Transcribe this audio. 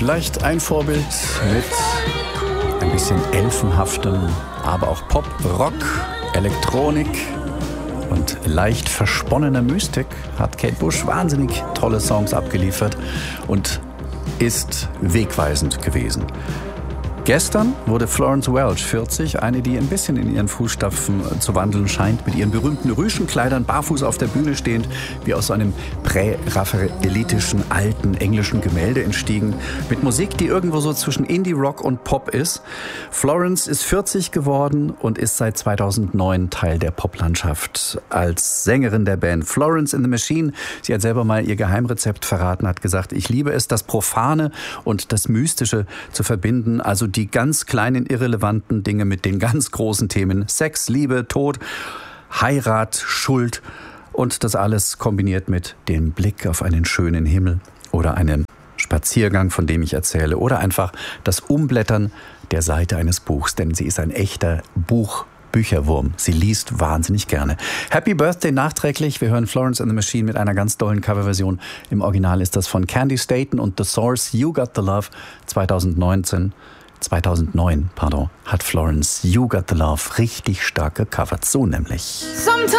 Vielleicht ein Vorbild mit ein bisschen elfenhaftem, aber auch Pop, Rock, Elektronik und leicht versponnener Mystik hat Kate Bush wahnsinnig tolle Songs abgeliefert und ist wegweisend gewesen. Gestern wurde Florence Welch 40, eine, die ein bisschen in ihren Fußstapfen zu wandeln scheint, mit ihren berühmten Rüschenkleidern, barfuß auf der Bühne stehend, wie aus so einem prä-raphaelitischen, alten, englischen Gemälde entstiegen, mit Musik, die irgendwo so zwischen Indie-Rock und Pop ist. Florence ist 40 geworden und ist seit 2009 Teil der Poplandschaft als Sängerin der Band Florence and the Machine. Sie hat selber mal ihr Geheimrezept verraten, hat gesagt, ich liebe es, das Profane und das Mystische zu verbinden, also die ganz kleinen, irrelevanten Dinge mit den ganz großen Themen Sex, Liebe, Tod, Heirat, Schuld und das alles kombiniert mit dem Blick auf einen schönen Himmel oder einen Spaziergang, von dem ich erzähle, oder einfach das Umblättern der Seite eines Buchs, denn sie ist ein echter Bücherwurm. Sie liest wahnsinnig gerne. Happy Birthday nachträglich. Wir hören Florence and the Machine mit einer ganz tollen Coverversion. Im Original ist das von Candy Staton und The Source, You Got the Love. 2009, hat Florence You Got the Love richtig stark gecovert. So nämlich.